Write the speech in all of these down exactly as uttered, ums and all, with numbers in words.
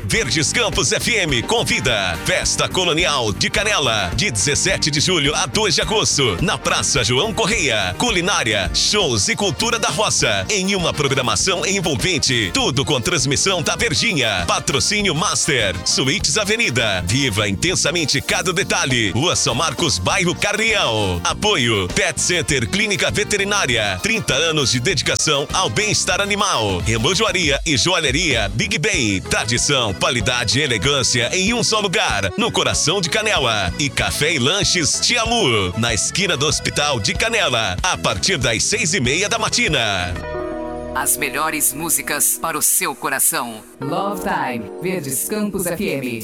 Verdes Campos F M convida. Festa Colonial de Canela, de dezessete de julho a dois de agosto, na Praça João Correia. Culinária, shows e cultura da roça, em uma programação envolvente. Tudo com transmissão da Verdinha. Patrocínio Master, Suítes Avenida. Viva intensamente cada detalhe. Rua São Marcos, bairro Carnião. Apoio Pet Center Clínica Veterinária. trinta anos de dedicação ao bem-estar animal. Relojoaria e joalheria Big Ben. Tradição, qualidade e elegância em um só lugar. No coração de Canela. E Café e Lanches Tiamu, na esquina do Hospital de Canela. A partir das seis e meia da matina. As melhores músicas para o seu coração. Love Time, Verdes Campos F M.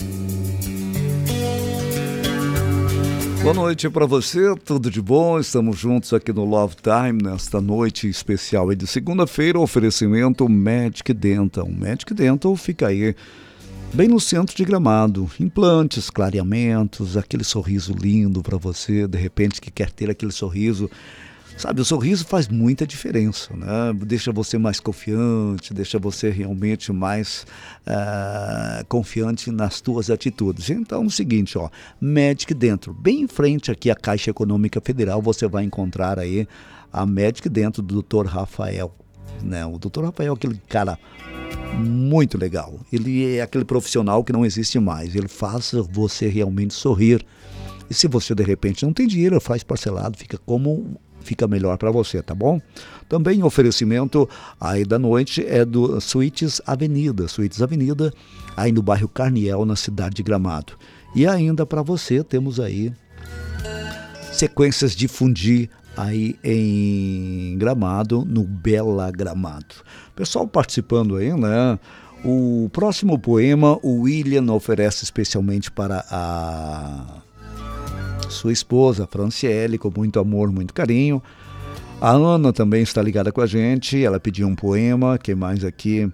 Boa noite para você, tudo de bom? Estamos juntos aqui no Love Time, nesta noite especial aí de segunda-feira, oferecimento Magic Dental. Magic Dental fica aí bem no centro de Gramado. Implantes, clareamentos, aquele sorriso lindo para você, de repente que quer ter aquele sorriso. Sabe, o sorriso faz muita diferença, né? Deixa você mais confiante, deixa você realmente mais uh, confiante nas tuas atitudes. Então é o seguinte, ó, Magic Dental, bem em frente aqui à Caixa Econômica Federal, você vai encontrar aí a Magic Dental do doutor Rafael, né? O doutor Rafael é aquele cara muito legal, ele é aquele profissional que não existe mais, ele faz você realmente sorrir. E se você de repente não tem dinheiro, faz parcelado, fica como... fica melhor para você, tá bom? Também oferecimento aí da noite é do Suítes Avenida, Suítes Avenida, aí no bairro Carniel, na cidade de Gramado. E ainda para você temos aí sequências de fundir aí em Gramado, no Bela Gramado. Pessoal participando aí, né? O próximo poema o William oferece especialmente para a sua esposa, Franciele, com muito amor, muito carinho. A Ana também está ligada com a gente, ela pediu um poema. Quem mais aqui?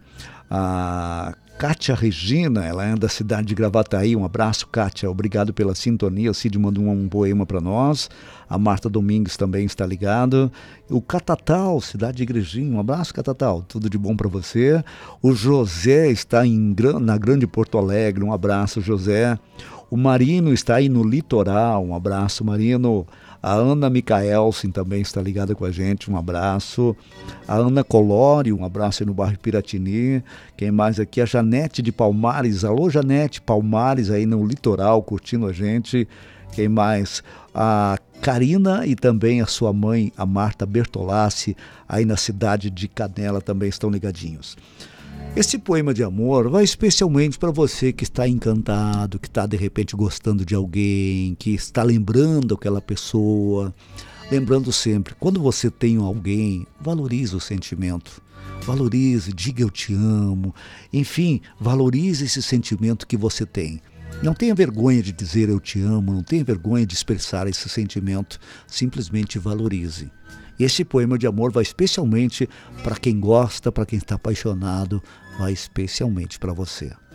A Kátia Regina, ela é da cidade de Gravataí. Um abraço, Kátia, obrigado pela sintonia. O Cid mandou um, um poema para nós. A Marta Domingues também está ligada. O Catatal, cidade de Igrejinha, um abraço, Catatal, tudo de bom para você. O José está em, na Grande Porto Alegre, um abraço, José. O Marino está aí no litoral, um abraço, Marino. A Ana Micaelsen também está ligada com a gente, um abraço. A Ana Colório, um abraço aí no bairro Piratini. Quem mais aqui? A Janete de Palmares. Alô, Janete, Palmares aí no litoral, curtindo a gente. Quem mais? A Karina e também a sua mãe, a Marta Bertolassi, aí na cidade de Canela também estão ligadinhos. Esse poema de amor vai especialmente para você que está encantado, que está de repente gostando de alguém, que está lembrando aquela pessoa. Lembrando sempre, quando você tem alguém, valorize o sentimento. Valorize, diga eu te amo. Enfim, valorize esse sentimento que você tem. Não tenha vergonha de dizer eu te amo, não tenha vergonha de expressar esse sentimento. Simplesmente valorize. Esse poema de amor vai especialmente para quem gosta, para quem está apaixonado, vai especialmente para você.